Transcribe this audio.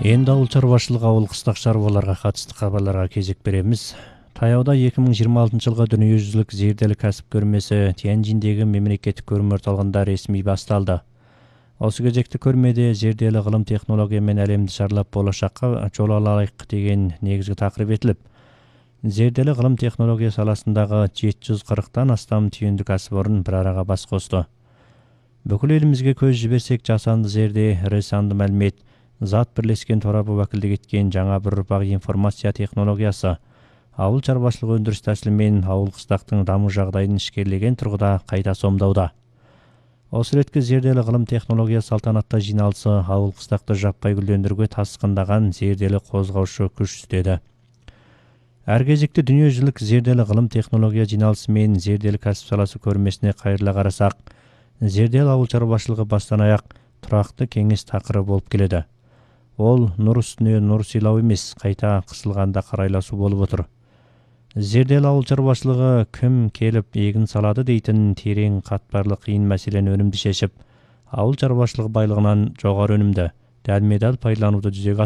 Енді ауыл шаруашылығы ауыл-қыстақ шаруаларға қатысты хабарларға кезек береміз. Таяуда 2026 жылғы дүниежүзілік зерделі кәсіп көрмесі Тяньжиндегі мемлекеттік көрме орталығында ресми басталды. Осы кезекті көрмеде зерделі ғылым технология мен әлемді шарлап болашаққа жол алайық деген негізгі тақырып етіліп, зерделі ғылым технология саласындағы 740-тан астам түйінді кәсіпорын бір араға бас қосты. Бүкіл елімізге көз жіберсек, жасанды зерде, ірі санды мәлімет, зат бірлескен торабы уәкілдік еткен жаңа бір ұрпақ информация технологиясы, ауыл шаруашылығы өндіріс тәсілі мен ауыл-қыстақтың даму жағдайын ішкерлеген тұрғыда қайта сомдауда. Осы ретке зерделі ғылым технология салтанатты жиналысы ауыл-қыстақты жаппай гүлдендіруге тасқындаған зерделі қозғаушы күш деді. Әр кезекте дүниежүзілік зерделі ғылым технология жиналысы мен зерделі кәсіп саласы көрмесіне қайырыла қарасақ, зерделі ауыл шаруашылығы бастан аяқ тұрақты кеңес тақырыбы болып келеді. Ол нұр үстіне нұр сыйлау емес, қайта қысылғанда қарайласу болып отыр. Зерделі ауыл шаруашылығы кім келіп егін салады дейтін терең қатпарлы қиын мәселені өнімді шешіп, ауыл шаруашылығы байлығынан жоғары өнімді, дәлме-дәл пайдалануды жүзеге